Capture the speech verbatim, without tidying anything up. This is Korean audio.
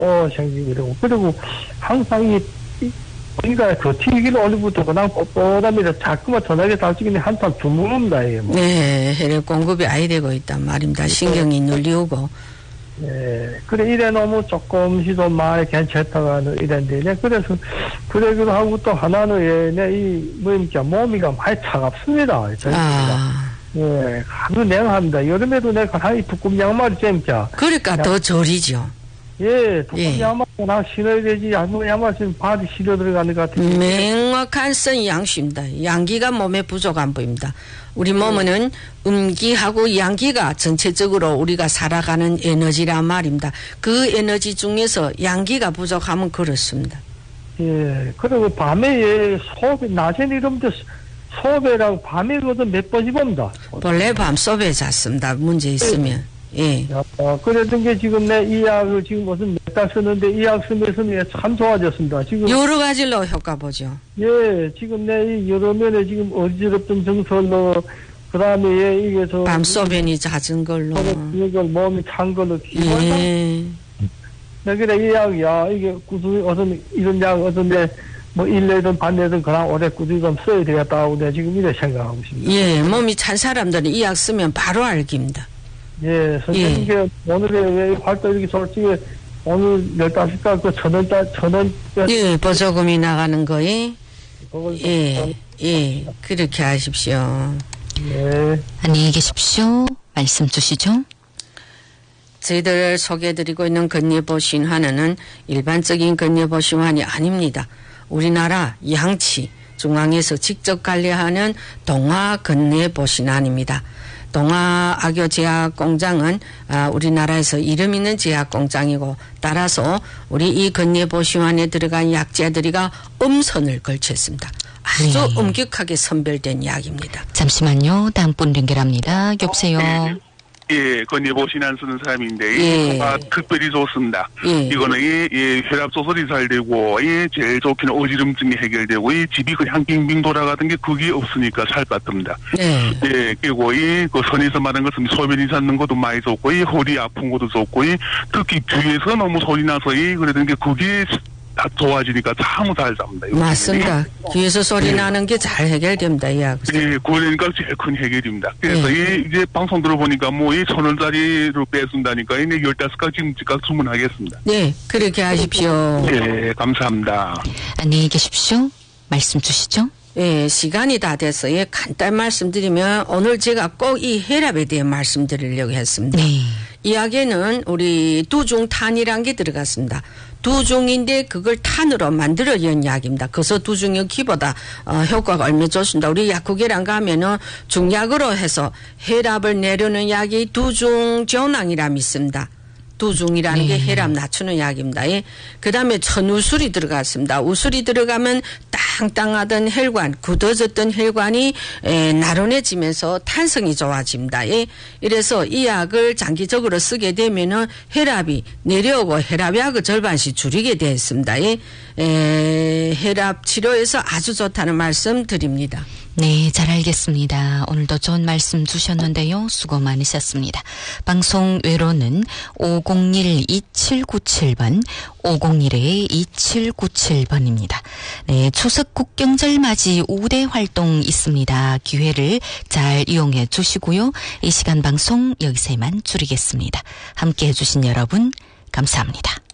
어, 생기게 되고, 그리고 항상 이, 이 우리가 그 튀기는 오늘부터 그냥 뻣뻣합니다. 자꾸만 전화기 달치기는 한참 주무릅니다. 예, 뭐. 네, 혈액 공급이 아예 되고 있단 말입니다. 신경이 눌리우고. 네, 그래, 이래 너무 조금씩 좀 많이 괜찮다가 이랬는데, 네, 그래서, 그러기도 하고 또 하나는, 예, 네, 이, 뭐입니까, 몸이가 많이 차갑습니다. 저희가. 아. 예, 아주 냉합니다. 여름에도 내가 하이 두꺼운 양말이 잼자. 그러니까 더 저리죠. 예, 두꺼운 예. 양말 하나 신어야 되지. 아무 양말 신으면 바지 실어 들어가는 것 같은데. 명확한 선양수입니다. 양기가 몸에 부족한 보입니다. 우리 몸은 음기하고 양기가 전체적으로 우리가 살아가는 에너지란 말입니다. 그 에너지 중에서 양기가 부족하면 그렇습니다. 예, 그리고 밤에, 예, 소비, 낮에는 이러면 소배라고 밤에거든 몇 번씩 봅니다. 본래 밤소배 잤습니다. 문제 있으면. 예. 어, 그랬던 게 지금 내 이 약을 지금 무슨 몇 달 쓰는데 이 약 쓰면서 참 좋아졌습니다. 지금. 여러 가지로 효과 보죠. 예, 지금 내 이 여러 면에 지금 어지럽던 증설로, 그 다음에 예, 이게 저. 밤소변이 잦은 걸로. 이걸 몸이 찬 걸로. 예. 내 그래, 이 약이야. 이게 꾸준히 어떤, 이런 약 어떤데, 뭐, 일 내든 반 내든 그냥 오래 꾸준히 좀 써야 되겠다고 내가 지금 이래 생각하고 있습니다. 예, 몸이 찬 사람들은 이 약 쓰면 바로 알깁니다. 예, 선생님께 예. 오늘의 왜 활동 이렇게 솔직히 오늘 열다섯 달 그 천 원, 천 원. 예, 보조금이 나가는 거에. 예, 예, 그렇게 하십시오. 네. 안녕히 계십시오. 말씀 주시죠. 저희들 소개해드리고 있는 건예보 신환은 일반적인 건예보 신환이 아닙니다. 우리나라 양치 중앙에서 직접 관리하는 동아 건예보 신환입니다. 동아 악교 제약 공장은 우리나라에서 이름 있는 제약 공장이고 따라서 우리 이 건예보 신환에 들어간 약재들이가 엄선을 걸쳤습니다. 아주 네. 엄격하게 선별된 약입니다. 잠시만요. 다음 분 연결합니다. 여보세요. 네. 예, 건예보 신안 쓰는 사람인데, 예. 이 특별히 좋습니다. 예. 이거는, 이, 이 혈압 조절이 잘 되고, 이 제일 좋기는 어지럼증이 해결되고, 이 집이 그냥 빙빙 돌아가던 게 그게 없으니까 살 빠집니다. 네. 예, 그리고 이, 그 선에서 말한 것은 소변이 잦는 것도 많이 좋고, 이 허리 아픈 것도 좋고, 이 특히 귀에서 너무 소리 나서, 이, 그러던 게 그게 다 좋아지니까 참 잘 잡니다. 맞습니다. 귀에서 소리 네. 나는 게 잘 해결됩니다. 이 약. 네, 그러니까 제일 큰 해결입니다. 그래서 네. 이, 이제 방송 들어보니까 뭐 이 천 원짜리로 빼준다니까 이 열다섯 가지 지금까지 주문하겠습니다. 네, 그렇게 하십시오. 네, 감사합니다. 안녕히 계십시오. 말씀 주시죠. 예, 시간이 다 돼서 예, 간단히 말씀드리면 오늘 제가 꼭 이 혈압에 대해 말씀드리려고 했습니다. 네. 이 약에는 우리 두중탄이라는 게 들어갔습니다. 두중인데 그걸 탄으로 만들어낸 약입니다. 그래서 두중의 기보다 어, 효과가 얼마나 좋습니다. 우리 약국에랑 가면은 중약으로 해서 혈압을 내려는 약이 두중전왕이라고 있습니다. 두중이라는 네. 게 혈압 낮추는 약입니다. 예. 그 다음에 천우술이 들어갔습니다. 우술이 들어가면 땅땅하던 혈관, 굳어졌던 혈관이 에, 나른해지면서 탄성이 좋아집니다. 예. 이래서 이 약을 장기적으로 쓰게 되면은 혈압이 내려오고 혈압약을 절반씩 줄이게 되어 있습니다. 예. 에, 혈압 치료에서 아주 좋다는 말씀 드립니다. 네, 잘 알겠습니다. 오늘도 좋은 말씀 주셨는데요. 수고 많으셨습니다. 방송 외로는 오공일 이칠구칠 번, 오공일 이칠구칠 번입니다. 네, 추석 국경절 맞이 우대 활동 있습니다. 기회를 잘 이용해 주시고요. 이 시간 방송 여기서 이만 줄이겠습니다. 함께 해주신 여러분 감사합니다.